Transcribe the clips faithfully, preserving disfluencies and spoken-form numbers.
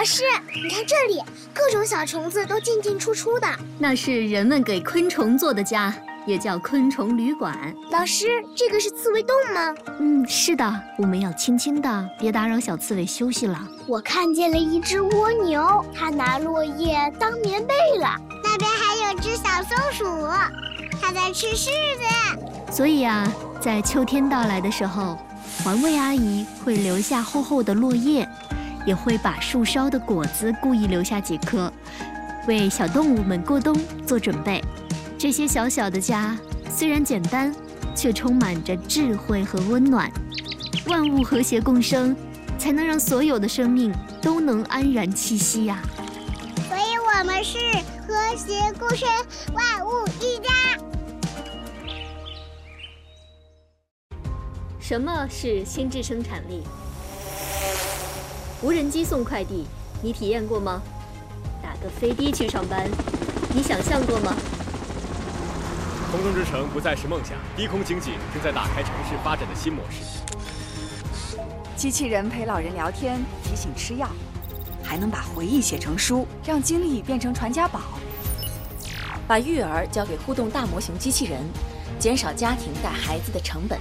老师，你看这里，各种小虫子都进进出出的。 那是人们给昆虫做的家，也叫昆虫旅馆。 老师，这个是刺猬洞吗？ 嗯，是的，我们要轻轻的，别打扰小刺猬休息了。 我看见了一只蜗牛，它拿落叶当棉被了。那边还有只小松鼠，它在吃柿子。 所以啊，在秋天到来的时候，环卫阿姨会留下厚厚的落叶，也会把树梢的果子故意留下几颗，为小动物们过冬做准备。这些小小的家虽然简单，却充满着智慧和温暖。万物和谐共生，才能让所有的生命都能安然栖息呀、啊。 所以我们是和谐共生，万物一家。 什么是心智生产力？无人机送快递，你体验过吗？打个飞的去上班，你想象过吗？ 空中之城不再是梦想，低空经济正在打开城市发展的新模式。 机器人陪老人聊天，提醒吃药，还能把回忆写成书，让经历变成传家宝。 把育儿交给互动大模型机器人，减少家庭带孩子的成本。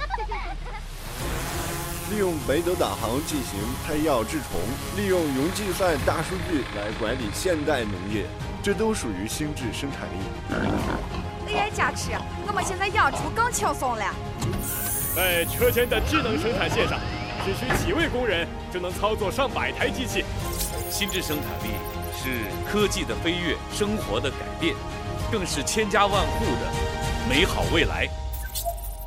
利用北斗导航进行配药治虫，利用云计算大数据来管理现代农业，这都属于心智生产力。 哎，佳琪，我们现在养猪更轻松了。 在车间的智能生产线上，只需几位工人就能操作上百台机器。 心智生产力是科技的飞跃，生活的改变，更是千家万户的美好未来。